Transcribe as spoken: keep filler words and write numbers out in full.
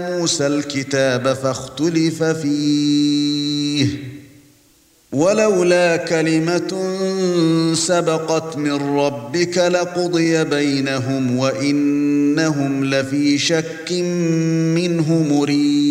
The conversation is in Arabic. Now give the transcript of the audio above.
موسى الكتاب فاختلف فيه ولولا كلمة سبقت من ربك لقضي بينهم وإنهم لفي شك منه مريب